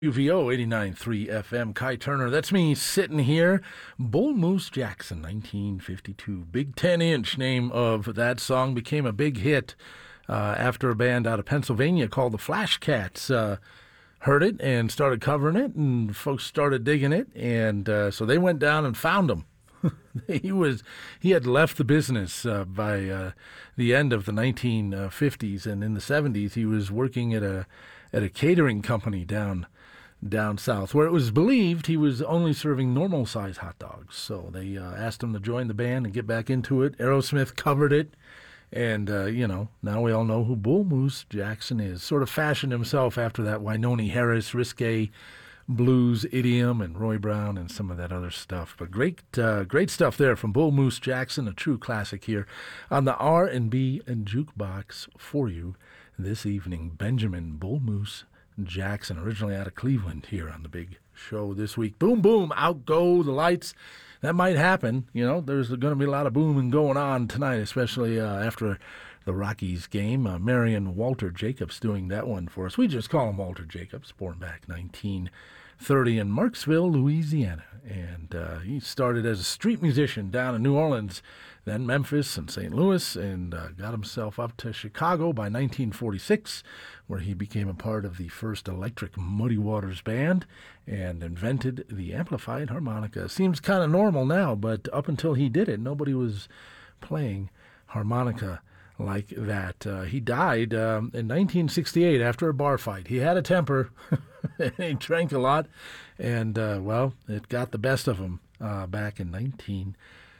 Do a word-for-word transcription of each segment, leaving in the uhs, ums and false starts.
U V O eighty-nine point three F M, Kai Turner. That's me sitting here. Bull Moose Jackson, nineteen fifty-two. Big ten inch name of that song. Became a big hit uh, after a band out of Pennsylvania called the Flash Cats uh, heard it and started covering it, and folks started digging it. And uh, so they went down and found him. he was he had left the business uh, by uh, the end of the nineteen fifties, and in the seventies he was working at a at a catering company down down south, where it was believed he was only serving normal-sized hot dogs. So they uh, asked him to join the band and get back into it. Aerosmith covered it, and, uh, you know, now we all know who Bull Moose Jackson is. Sort of fashioned himself after that Wynonie Harris, risque blues idiom, and Roy Brown and some of that other stuff. But great uh, great stuff there from Bull Moose Jackson, a true classic here on the R and B and Jukebox for you this evening. Benjamin Bull Moose Jackson, originally out of Cleveland, here on the big show this week. Boom, boom, out go the lights. That might happen. You know, there's going to be a lot of booming going on tonight, especially uh, after the Rockies game. Uh, Marion Walter Jacobs doing that one for us. We just call him Walter Jacobs, born back nineteen thirty in Marksville, Louisiana. And uh, he started as a street musician down in New Orleans, then Memphis and Saint Louis, and uh, got himself up to Chicago by nineteen forty-six, where he became a part of the first electric Muddy Waters band and invented the amplified harmonica. Seems kind of normal now, but up until he did it, nobody was playing harmonica like that. Uh, he died um, in nineteen sixty-eight after a bar fight. He had a temper. He drank a lot, and, uh, well, it got the best of him uh, back in nineteen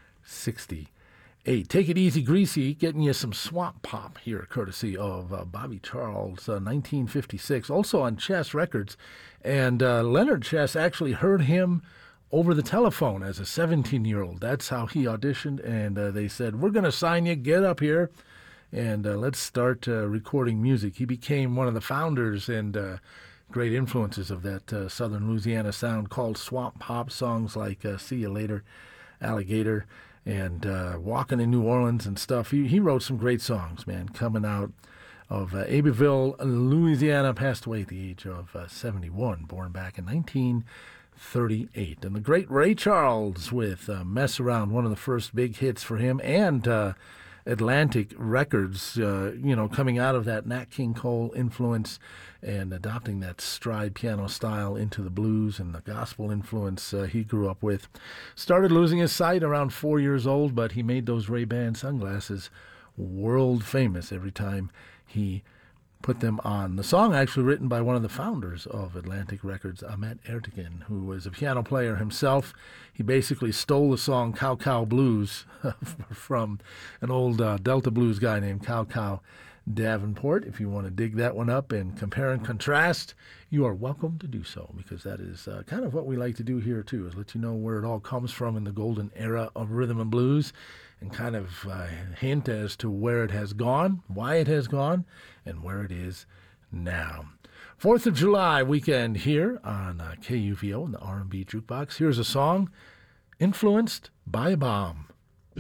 sixty-eight. Take it easy, Greasy, getting you some Swamp Pop here, courtesy of uh, Bobby Charles, uh, nineteen fifty-six, also on Chess Records. And uh, Leonard Chess actually heard him over the telephone as a seventeen-year-old. That's how he auditioned, and uh, they said, "We're going to sign you, get up here, and uh, let's start uh, recording music." He became one of the founders and uh, great influences of that uh, southern Louisiana sound called Swamp Pop. Songs like uh, See You Later, Alligator, and uh, Walking in New Orleans and stuff. He, he wrote some great songs, man, coming out of uh, Abbeville, Louisiana. Passed away at the age of uh, seventy-one, born back in nineteen thirty-eight. And the great Ray Charles with uh, Mess Around, one of the first big hits for him, and uh, Atlantic Records, uh, you know, coming out of that Nat King Cole influence and adopting that stride piano style into the blues and the gospel influence uh, he grew up with. Started losing his sight around four years old, but he made those Ray-Ban sunglasses world famous every time he put them on. The song actually written by one of the founders of Atlantic Records, Ahmet Ertegun, who was a piano player himself. He basically stole the song Cow Cow Blues from an old uh, Delta blues guy named Cow Cow Davenport. If you want to dig that one up and compare and contrast, you are welcome to do so, because that is uh, kind of what we like to do here too, is let you know where it all comes from in the golden era of rhythm and blues, and kind of uh, hint as to where it has gone, why it has gone, and where it is now. Fourth of July weekend here on uh, K U V O in the R and B Jukebox. Here's a song influenced by a bomb.